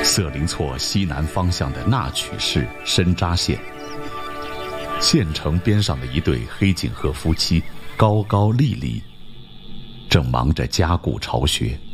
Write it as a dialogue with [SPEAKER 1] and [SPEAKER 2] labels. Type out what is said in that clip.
[SPEAKER 1] 色林措西南方向的那曲市深扎县，县城边上的一对黑颈鹤夫妻高高立立，正忙着加固巢穴。